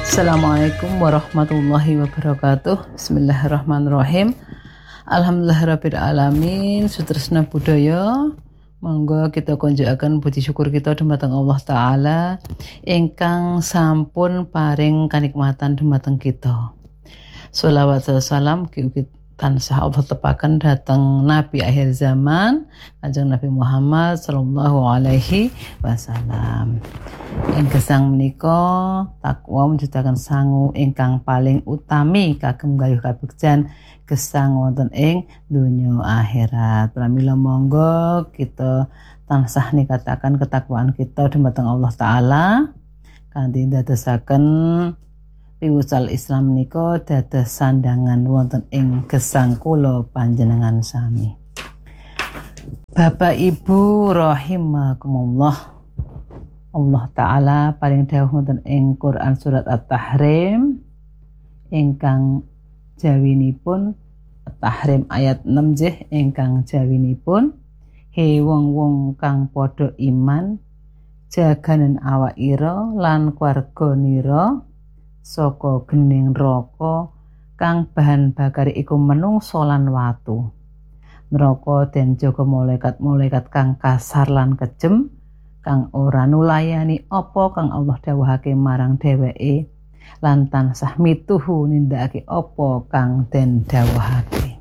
Assalamualaikum warahmatullahi wabarakatuh. Bismillahirrahmanirrahim. Alhamdulillahirabbil alamin. Sutresna budaya. Monggo kita konjakaken puji syukur kita dumateng Allah taala ingkang sampun paring kanikmatan dumateng kita. Shalawat salam tansah Allah tepaken dhateng Nabi akhir zaman, Kanjeng Nabi Muhammad sallallahu alaihi wasallam. Ing gesang menika takwa mujudaken sangu ingkang paling utami kagem gayuh kabegjan gesang wonten ing donya akhirat. Pramila monggo kita tansah nikataken ketakwaan kita dumateng Allah taala kanthi ndadosaken piwucal Islam menika dados sandangan wonten ing gesang kula panjenengan sami. Bapak Ibu rahimakumullah. Allah taala paling dawuh wonten ing Quran surat At-Tahrim ingkang jawinipun At-Tahrim ayat 6 ingkang jawinipun he wong-wong kang padha iman jaganen awak ira lan kwarganira saka gening neraka kang bahan bakar iku menungso lan watu. Neraka den jaga malaikat-malaikat kang kasar lan kejem kang ora nulayani apa kang Allah dawuhake marang dheweke lan tansah mituhu nindakake apa kang den dawuhake.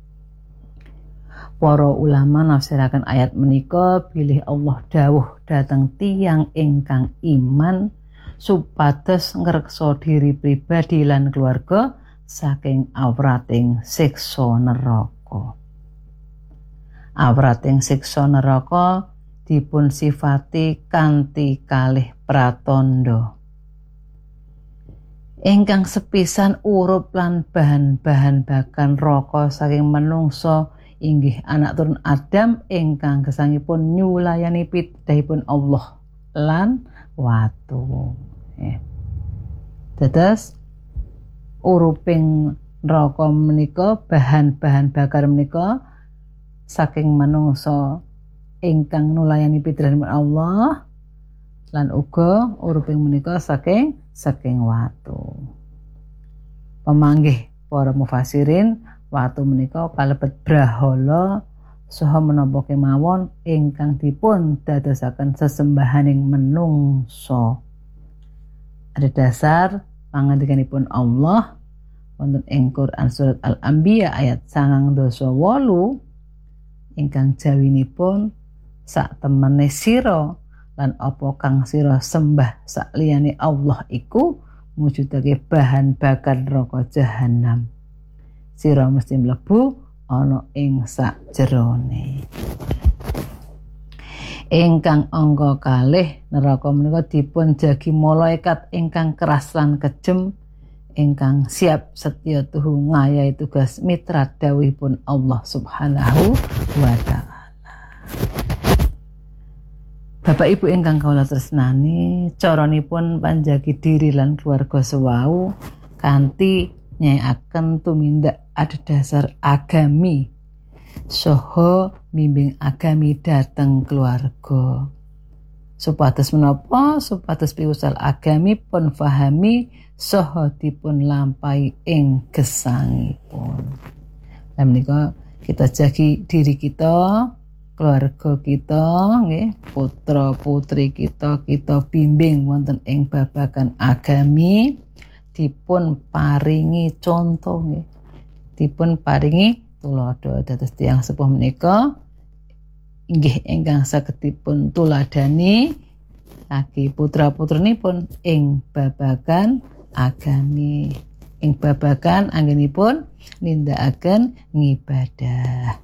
Para ulama nafsiraken ayat menika bilih Allah dawuh dhateng tiyang ingkang iman supados ngreksa diri pribadi lan keluarga saking awrating siksa neraka. Awrating siksa neraka dipun sifati kanthi kalih pratandha. Ingkang sepisan urup lan bahan-bahan bakar neraka saking manungsa inggih anak turun Adam ingkang gesangipun nyulayani pidhahipun Allah lan watu. Dados uruping neraka menika bahan-bahan bakar menika saking manungsa ingkang nulayani pidhahipun Allah lan uga uruping menika saking watu. Pamanggih para mufasirin, watu menika kalebet brahala saha menapa kemawon ingkang dipun dadosaken sesembahaning menungsa. Ada dasar pangandikanipun Allah wonten ing Quran surat Al-Anbiya ayat 98 ingkang jawinipun sak temene sira lan apa kang sira sembah sakliyane Allah iku mujudake bahan bakar neraka jahanam. Sira mesti mlebu ana ing sakjerone. Ingkang angka kalih neraka menika dipun jagi malaikat ingkang keras lan kejem ingkang siap setya tuhu ngayahi tugas mitra dawuhipun Allah Subhanahu wa taala. Bapak Ibu ingkang kawula tresnani, caranipun panjagi diri lan keluarga sewau kanthi nyaiaken tumindak adhedhasar agami saha bimbing agami dhateng keluarga. Supados menapa? Supados piwucal agami pun fahami saha dipun lampahi ing gesangipun. Lan menika kita jagi diri kita, keluarga kita, nggih, putra putri kita bimbing wonten ing babagan agami, dipun paringi contoh, nggih. Dipun paringi tuladha dados tiyang sepuh menika inggih ingkang saged dipun tuladani lagi putra-putrinipun ing babagan agami, ing babagan anggenipun nindakaken ngibadah.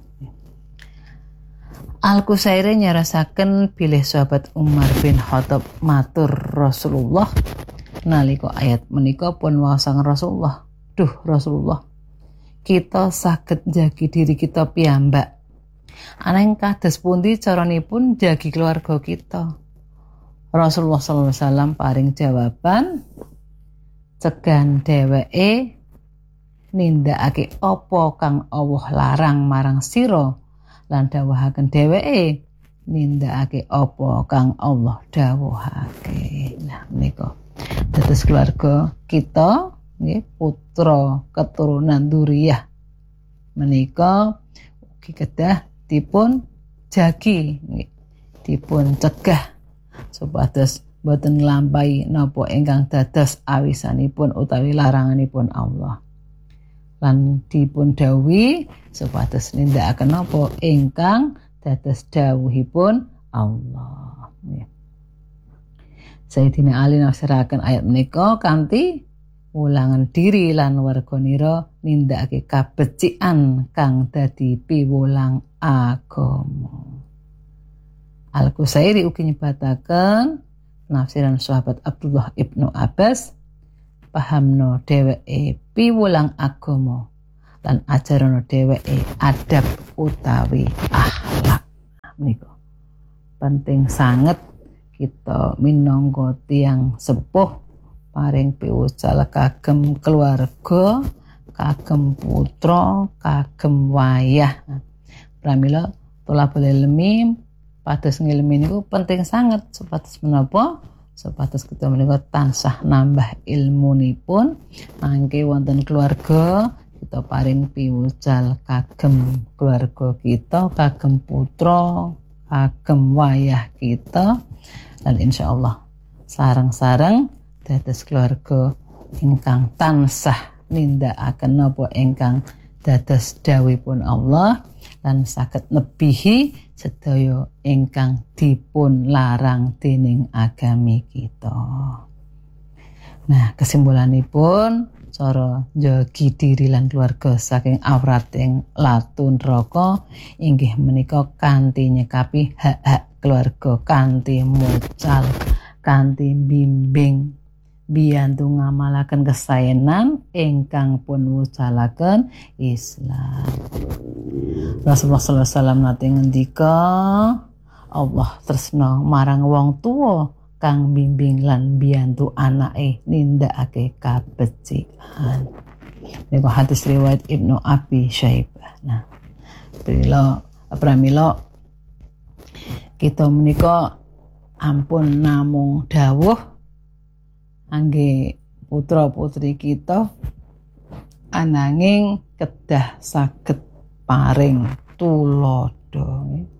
Al-Qusairi nyarasaken bilih sahabat Umar bin Khattab matur Rasulullah nalika ayat menika pun wasang Rasulullah, duh Rasulullah, kita saged jagi diri kita piyambak. Ananging kados pundi caranipun jagi keluarga kita? Rasulullah sallallahu alaihi wasallam paring jawaban, cegan dheweke nindakake apa kang Allah larang marang sira lan dawuhaken dheweke nindakake apa kang Allah dawuhake. Nah menika dados keluarga kita nggih putra keturunan dzurriyyah menika ugi kedah dipun jagi nggih dipun cegah supados boten nglampahi napa ingkang dados awisanipun utawi laranganipun Allah. Lan dipun dawuhi supados nindakaken napa ingkang dados dawuhipun Allah. Sayyidina Ali nafsiraken ayat menika kanthi wulangan diri lan warganira nindakake kabecikan kang dadi piwulang agama. Al-Qusairi ugi nyebataken nafsiran sahabat Abdullah ibnu Abbas pahamno dheweke piwulang agama lan ajarana dheweke adab utawi akhlak. Menika penting sanget kita minangka tiyang sepuh paring piwucal kagem keluarga, kagem putra, kagem wayah. Pramila tolabul ilmi pados ngilmi niku penting sanget supados menapa? Supados kita menika tansah nambah ilmunipun mangke wonten keluarga kita paring piwucal kagem keluarga kita, kagem putra, kagem wayah kita, dan insyaallah sareng-sareng dados keluarga ingkang tansah nindakaken napa ingkang dados dawuhipun Allah lan saged nebihi sedaya ingkang dipun larang dening agami kita. Nah, kesimpulanipun cara njogi diri lan keluarga saking awrating latu neraka inggih menika kanthi nyekapi hak-hak keluarga, kanthi mucal, kanthi bimbing biyantu ngamalaken kesaenan ingkang pun wucalaken Islam. Rasulullah sallallahu alaihi wasallam nate ngendika, Allah tresna marang wong tuwa kang bimbing lan biyantu anake nindakake kabecikan. Niku hadis riwayat Ibnu Abi Syaibah. Nah, pramila kita menika ampun namung dawuh angge putra-putri kita ananging kedah saged paring tulodo.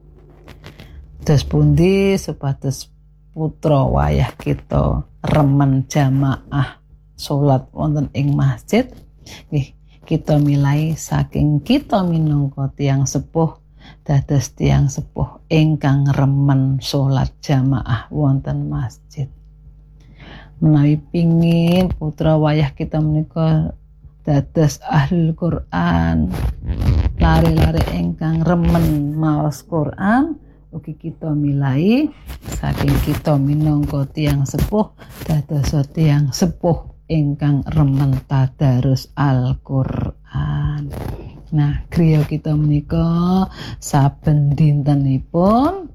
Dos pundi supados putra wayah kita remen jamaah salat wonten ing masjid, nggih kita milai saking kita minangka tiyang sepuh dados tiyang sepuh ingkang remen salat jamaah wonten masjid. Menawi pingin putra wayah kita menika dados ahlul Quran, lare-lare ingkang remen maos Quran, ugi kita milai saking kita minangka tiyang sepuh dados tiyang sepuh ingkang remen tadarus Al-Qur'an. Nah, griya kita menika saben dintenipun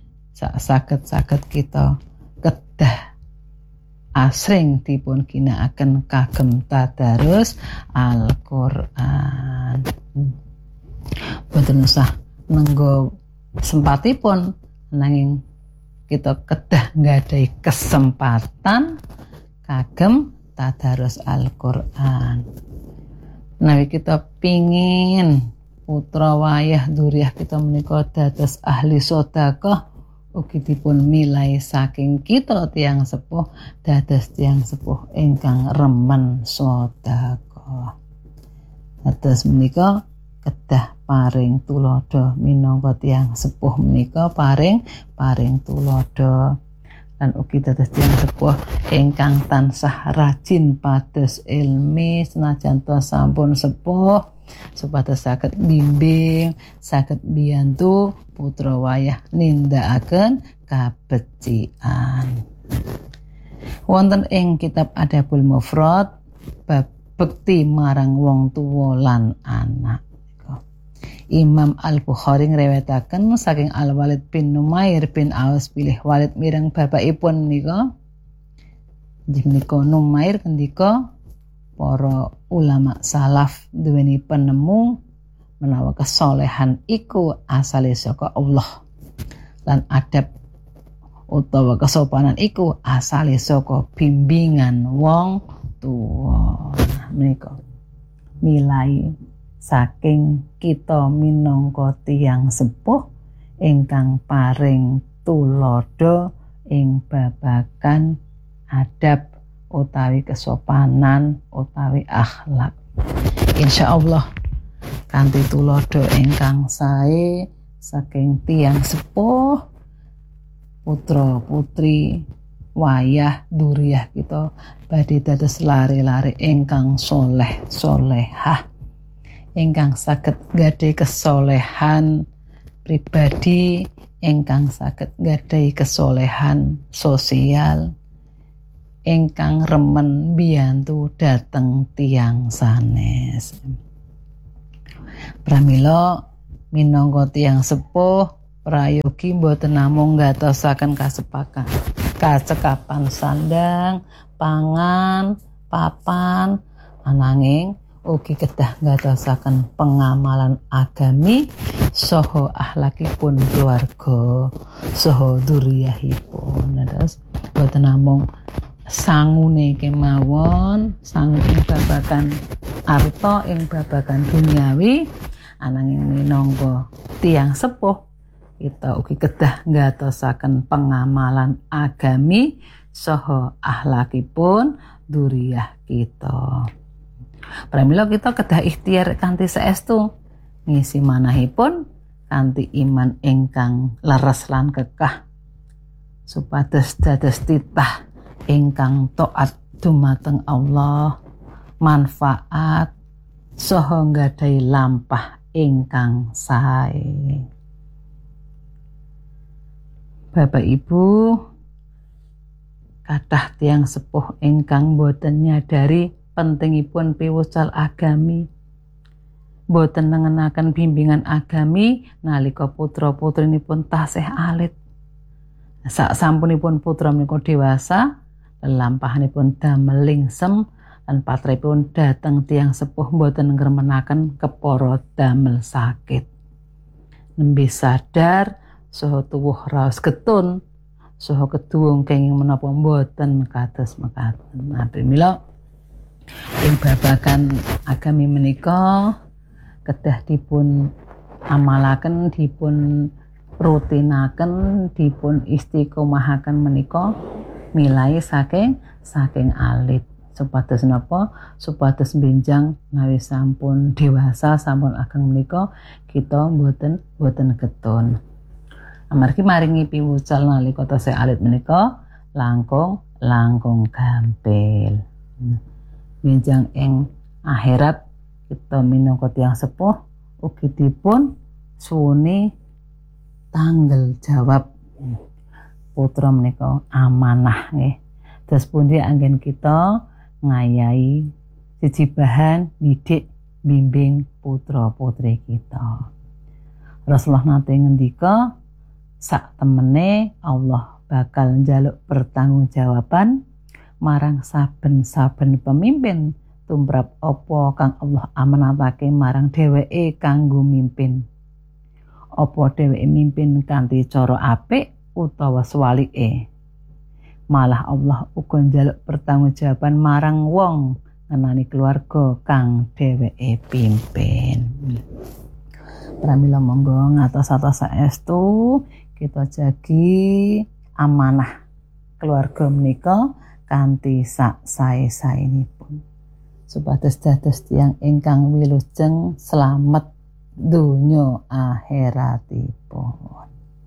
saged kita kedah asring dipun ginakaken kagem tadarus Al-Qur'an. Boten usah nenggo sempatipun nanging kita kedah nggadahi kesempatan kagem tadarus Al-Qur'an. Menawi kita pingin putra wayah dzurriyyah kita menika dados ahli sedekah, ugi dipun milai saking kita tiyang sepuh dados tiyang sepuh ingkang remen sedekah. Dados menika kedah paring tulodo minangka tiyang sepuh menika paring tulodo. Lan ugi dados tiyang sepuh ingkang tansah rajin pados ilmi senajan to sampun sepuh supados saged bimbing, saged biyantu putra wayah nindakaken kabecikan. Wonten ing kitab Adabul Mufrad bab bekti marang wong tuwa lan anak. Imam Al-Bukhari ngriwayataken saking Al-Walid bin Numair bin Aus bilih Walid mireng bapakipun menika. Menika Numair ngendika para ulama salaf duweni penemu menawa kesolehan iku asale saka Allah lan adab utawa kesopanan iku asale saka bimbingan wong tuwa. Menika milai saking kita minangka tiyang sepuh ingkang paring tulodo ing babagan adab utawi kesopanan utawi akhlak. Insyaallah kanthi tulodo ingkang sae saking tiyang sepuh, putra putri wayah duriyah kita badhe dados lare-lare ingkang soleh solehah, ingkang saged gadhahi kesolehan pribadi, ingkang saged gadhahi kesolehan sosial, ingkang remen biyantu dhateng tiyang sanes. Pramila minangka tiyang sepuh prayogi boten namung ngatosaken kacekapan sandang, pangan, papan, ananging ugi kedah ngatosaken pengamalan agami saha akhlakipun keluarga saha duriyahipun. Terus boten namung sangune kemawon, sangu ing babagan arta ing babagan duniawi, ananging minangka tiyang sepuh kita ugi kedah ngatosaken pengamalan agami saha akhlakipun duriyah kita. Pramila kita kedah ikhtiar kanthi saestu ngisi manahipun kanthi iman ingkang leres lan kekah supados dados titah ingkang taat dumateng Allah, manfaat saha nggadahi lampah ingkang sae. Bapak Ibu, kathah tiyang sepuh ingkang boten nyadari pentingipun piwucal agami, boten nengenaken bimbingan agami nalika putra-putrinipun tasih alit. Sak sampunipun putra menika dewasa, lelampahanipun damel lingsem lan patripun dhateng tiyang sepuh boten ngremenaken kepara damel sakit. Nembe sadar saha tuwuh raos getun, saha keduwung kenging menapa boten kados mekaten. Pramila ing babagan agami menika kedah dipun amalaken, dipun rutinaken, dipun istiqomahaken menika milai saking alit supados napa, supados benjang nawi sampun dewasa sampun ageng menika kita boten getun. Amargi maringi piwucal nalika tasih alit menika langkung gampil. Benjang ing akhirat kita minangka tiyang sepuh ugi dipun suwuni tanggal jawab. Putra menika amanah nggih. Terus pundi anggen kita ngayahi jejibahan didik bimbing putra putri kita. Rasulullah nate ngendika sak temene Allah bakal njaluk pertanggungjawaban marang saben-saben pemimpin tumrap apa kang Allah amanatake marang dheweke kanggo mimpin. Apa dheweke mimpin kanthi cara apik utawa swalike. Malah Allah uga njaluk pertanggungjawaban marang wong ngenani keluarga kang dheweke pimpin. Pramila monggo ngatos-atos saestu kita jagi amanah keluarga menika kanthi sak sae-saenipun supados dados tiyang ingkang wilujeng slamet donya akhiratipun.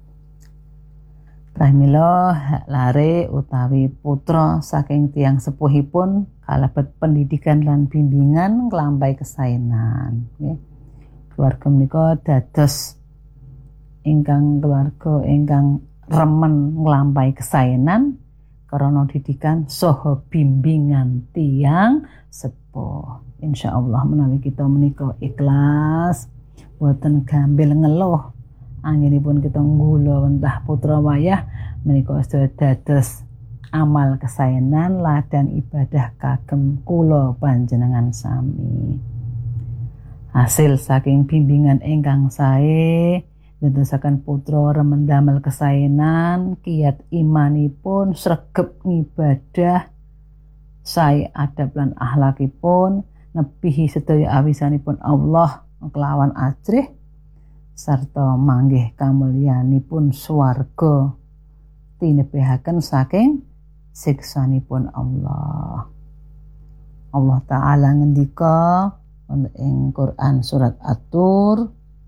Pramila hak lare utawi putra saking tiyang sepuhipun kalebet pendidikan lan bimbingan nglampahi kesaenan. Keluarga menika dados keluarga ingkang remen nglampahi kesaenan karena didikan saha bimbingan tiyang sepuh. Insyaallah menawi kita menika ikhlas boten gambil ngeluh anggenipun kita nggula wentah putra wayah menika sedaya dados amal kesaenan ladang ibadah kagem kula panjenengan sami. Hasil saking bimbingan ingkang sae dadosaken putra remen damel kesaenan, kiyat imanipun sregep ngibadah sae adab lan akhlakipun, nebihi sedaya awisanipun Allah kelawan ajrih sarta manggih kamulyanipun swarga tinebihaken saking siksanipun Allah. Allah Ta'ala ngendika ing Quran surat At-Tur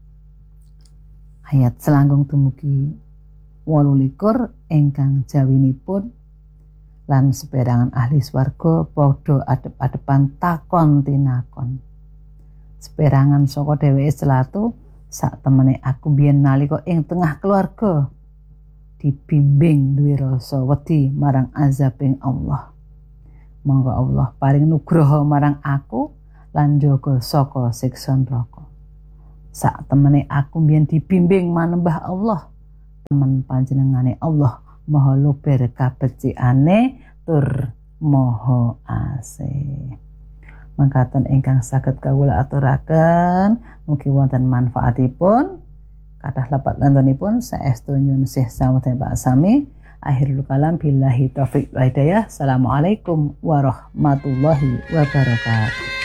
ayat selangkung dumugi 28 ingkang jawinipun lan seperangan ahli swarga padha adep-adepan takon tinakon. Seperangan saka dheweke celatu sak temene aku biyen nalika ing tengah keluarga dibimbing duwe rasa wedi marang azabing Allah. Monggo Allah paring nugraha marang aku lan njaga saka siksa neraka. Sak temene aku biyen dibimbing manembah Allah, temen panjenengane Allah Maha luber kabeciane tur Maha asih. Mangkaten ingkang saged kawula aturaken, mugi wonten manfaatipun. Kathah lepat lantunipun saestu nyuwun sih sawadya Pak Sami. Akhirul kalam billahi taufiq wa hidayah. Assalamualaikum warahmatullahi wabarakatuh.